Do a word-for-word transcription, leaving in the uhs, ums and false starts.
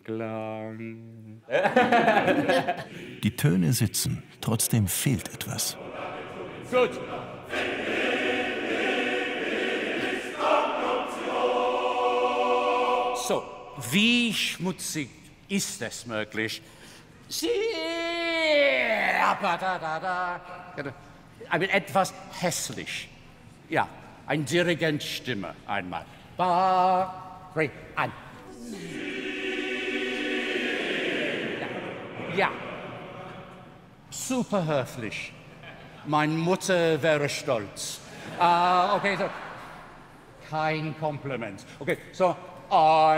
Klang. Die Töne sitzen, trotzdem fehlt etwas. Gut. So, wie schmutzig ist es möglich? Sie, aber da, da, da. Aber etwas hässlich. Ja, ein Dirigentstimme einmal. Ba, re, an. Ja. Ja. Super höflich. Meine Mutter wäre stolz. Uh, okay, so. Kein Kompliment. Okay, so. I